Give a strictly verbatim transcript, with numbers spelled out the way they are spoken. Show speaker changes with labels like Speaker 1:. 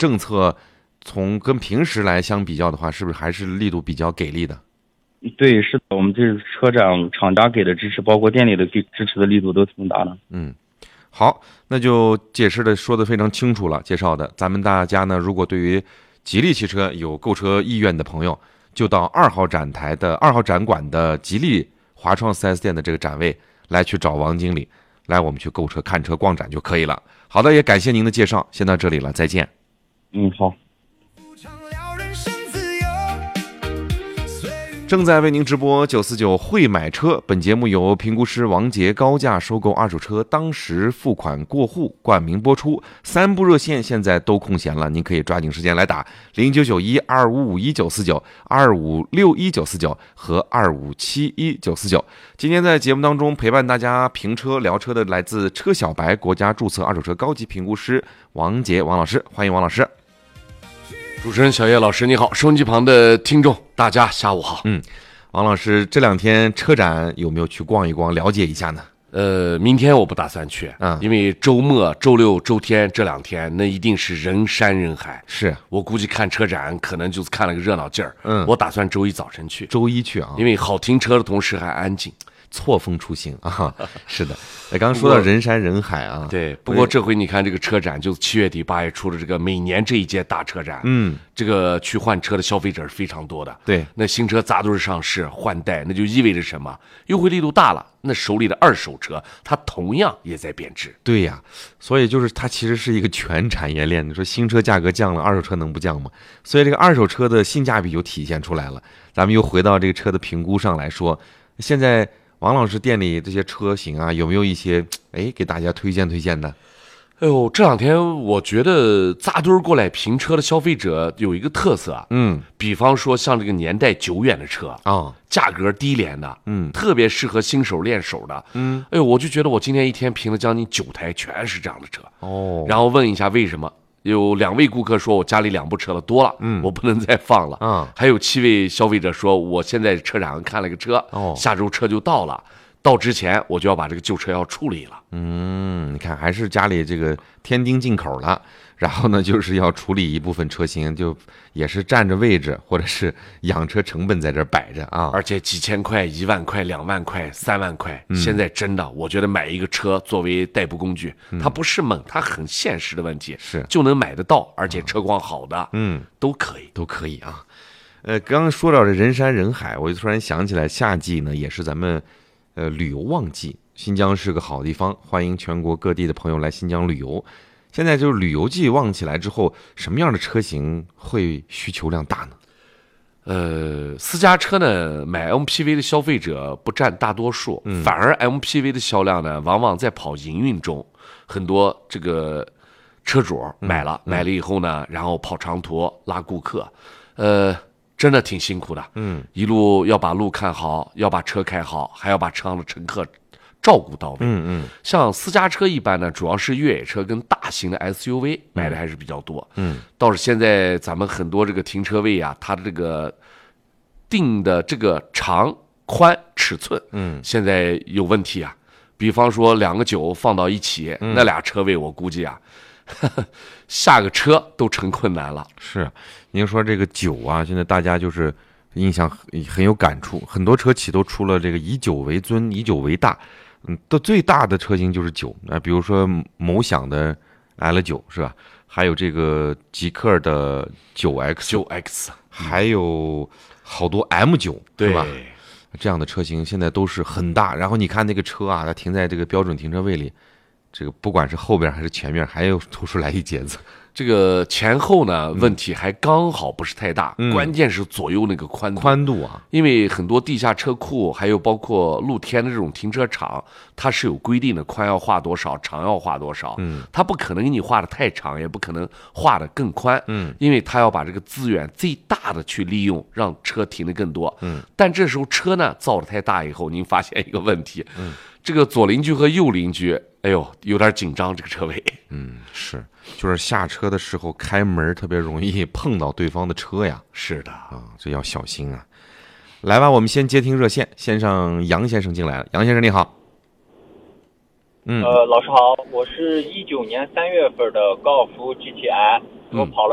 Speaker 1: 政策从跟平时来相比较的话，是不是还是力度比较给力的？
Speaker 2: 对，是的，我们这车展厂家给的支持，包括店里的给支持的力度都挺大的。
Speaker 1: 嗯，好，那就解释的说的非常清楚了，介绍的，咱们大家呢，如果对于吉利汽车有购车意愿的朋友，就到二号展台的二号展馆的吉利华创 四 S 店的这个展位来去找王经理，来我们去购车、看车、逛展就可以了。好的，也感谢您的介绍，先到这里了，再见。
Speaker 2: 嗯，好。
Speaker 1: 正在为您直播九四九会买车，本节目由评估师王杰高价收购二手车，当时付款过户冠名播出。三部热线现在都空闲了，您可以抓紧时间来打零九九一二五五一九四九、二五六一九四九和二五七一九四九。今天在节目当中陪伴大家评车聊车的，来自车小白国家注册二手车高级评估师王杰王老师，欢迎王老师。
Speaker 3: 主持人小叶老师你好，收音机旁的听众大家下午好。
Speaker 1: 嗯，王老师这两天车展有没有去逛一逛，了解一下呢？
Speaker 3: 呃，明天我不打算去，
Speaker 1: 嗯，
Speaker 3: 因为周末、周六、周天这两天那一定是人山人海。
Speaker 1: 是
Speaker 3: 我估计看车展可能就是看了个热闹劲儿。
Speaker 1: 嗯，
Speaker 3: 我打算周一早晨去，
Speaker 1: 周一去啊，
Speaker 3: 因为好停车的同时还安静。
Speaker 1: 错峰出行啊，是的。哎，刚刚说到人山人海啊，
Speaker 3: 对。不过这回你看这个车展，就七月底八月初的这个每年这一届大车展，
Speaker 1: 嗯，
Speaker 3: 这个去换车的消费者是非常多的。
Speaker 1: 对，
Speaker 3: 那新车扎堆上市换代，那就意味着什么？优惠力度大了，那手里的二手车它同样也在贬值。
Speaker 1: 对呀，所以就是它其实是一个全产业链。你说新车价格降了，二手车能不降吗？所以这个二手车的性价比就体现出来了。咱们又回到这个车的评估上来说，现在王老师店里这些车型啊，有没有一些哎给大家推荐推荐的？
Speaker 3: 哎呦，这两天我觉得扎堆过来评车的消费者有一个特色啊，
Speaker 1: 嗯，
Speaker 3: 比方说像这个年代久远的车啊、
Speaker 1: 哦，
Speaker 3: 价格低廉的，
Speaker 1: 嗯，
Speaker 3: 特别适合新手练手的，
Speaker 1: 嗯，
Speaker 3: 哎呦，我就觉得我今天一天评了将近九台，全是这样的车，
Speaker 1: 哦，
Speaker 3: 然后问一下为什么？有两位顾客说我家里两部车了多了，嗯，我不能再放了，
Speaker 1: 嗯，
Speaker 3: 还有七位消费者说我现在车展上看了个车，
Speaker 1: 哦，
Speaker 3: 下周车就到了。到之前我就要把这个旧车要处理了。
Speaker 1: 嗯，你看还是家里这个添丁进口了，然后呢就是要处理一部分车型，就也是占着位置，或者是养车成本在这摆着啊。
Speaker 3: 而且几千块、一万块、两万块、三万块，嗯、现在真的，我觉得买一个车作为代步工具，嗯、它不是梦，它很现实的问题，
Speaker 1: 是
Speaker 3: 就能买得到，而且车况好的，
Speaker 1: 嗯，
Speaker 3: 都可以，
Speaker 1: 都可以啊。呃，刚刚说到这人山人海，我就突然想起来，夏季呢也是咱们。呃，旅游旺季，新疆是个好地方，欢迎全国各地的朋友来新疆旅游。现在就是旅游季旺起来之后，什么样的车型会需求量大呢？
Speaker 3: 呃，私家车呢，买 M P V 的消费者不占大多数，嗯、反而 M P V 的销量呢，往往在跑营运中，很多这个车主买了，嗯、买了以后呢，然后跑长途拉顾客，呃。真的挺辛苦的，嗯，一路要把路看好，要把车开好，还要把车上的乘客照顾到位，
Speaker 1: 嗯嗯。
Speaker 3: 像私家车一般呢，主要是越野车跟大型的 S U V 买的还是比较多，
Speaker 1: 嗯。
Speaker 3: 倒是现在咱们很多这个停车位啊，它的这个定的这个长宽尺寸，嗯，现在有问题啊。比方说两个九放到一起，嗯、那俩车位我估计啊。呵呵下个车都成困难了。
Speaker 1: 是，您说这个九啊，现在大家就是印象很有感触，很多车企都出了这个以九为尊，以九为大，嗯，的最大的车型就是九啊，比如说某享的 L 九是吧？还有这个极客的九 X，
Speaker 3: 九 X，
Speaker 1: 还有好多 M 九，
Speaker 3: 对
Speaker 1: 吧？这样的车型现在都是很大，然后你看那个车啊，它停在这个标准停车位里。这个不管是后边还是前面，还有突出来一截子。
Speaker 3: 这个前后呢，问题还刚好不是太大，
Speaker 1: 嗯、
Speaker 3: 关键是左右那个宽度。
Speaker 1: 宽度啊，
Speaker 3: 因为很多地下车库，还有包括露天的这种停车场，它是有规定的，宽要画多少，长要画多少。嗯，它不可能给你画的太长，也不可能画的更宽。嗯，因为它要把这个资源最大的去利用，让车停的更多。嗯，但这时候车呢造的太大以后，您发现一个问题。嗯。这个左邻居和右邻居，哎呦，有点紧张这个车位。
Speaker 1: 嗯，是，就是下车的时候开门特别容易碰到对方的车呀。
Speaker 3: 是的
Speaker 1: 啊，这要小心啊。来吧，我们先接听热线，线上杨先生进来了。杨先生你好。
Speaker 4: 嗯，呃，老师好，我是一九年三月份的高尔夫 G T I，我跑了。